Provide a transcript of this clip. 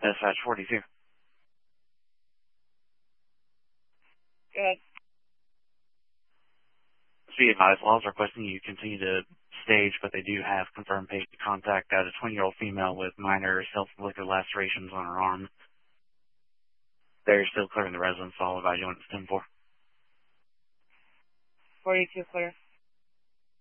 Dispatch 42. Good. Be advised, laws requesting you continue to stage, but they do have confirmed patient contact at a 20-year-old female with minor self-inflicted lacerations on her arm. They're still clearing the residence, followed by units 10-4. 42 clear.